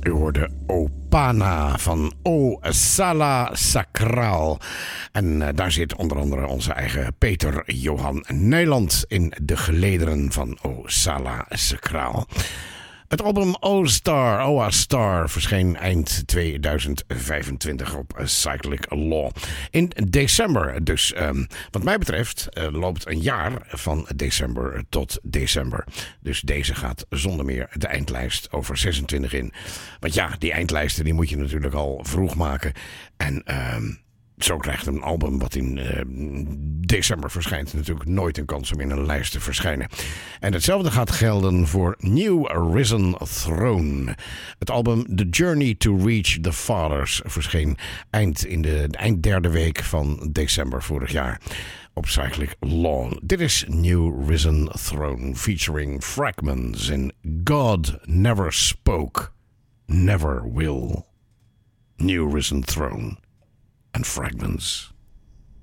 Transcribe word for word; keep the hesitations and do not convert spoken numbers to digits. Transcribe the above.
U hoorde Opana van O Sala Sacraal. En uh, daar zit onder andere onze eigen Peter Johan Nijland in de gelederen van O Sala Sacraal. Het album O-Star, O A Star, verscheen eind tweeduizend vijfentwintig op Cyclic Law. In december dus. Um, wat mij betreft uh, loopt een jaar van december tot december. Dus deze gaat zonder meer de eindlijst over zesentwintig in. Want ja, die eindlijsten die moet je natuurlijk al vroeg maken. En Um, Zo krijgt een album wat in uh, december verschijnt natuurlijk nooit een kans om in een lijst te verschijnen. En hetzelfde gaat gelden voor New Risen Throne. Het album The Journey to Reach the Fathers verscheen eind in de, de eind derde week van december vorig jaar op Cyclic Law. Dit is New Risen Throne featuring Fragments in God Never Spoke, Never Will. New Risen Throne and Fragments.